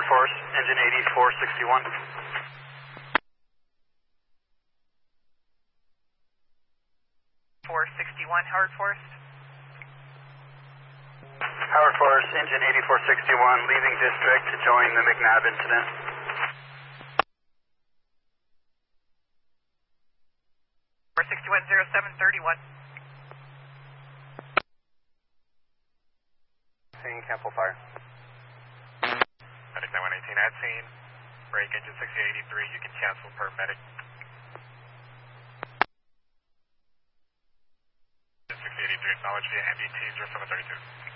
Force, engine 8461. 461, Howard Force. Howard Force, engine 8461, leaving district to join the McNabb incident. 461-0731. Seeing Campbell fire. Medic 9118 at scene. Break engine 6083. You can cancel per medic. 6083 acknowledge via MDT 0732.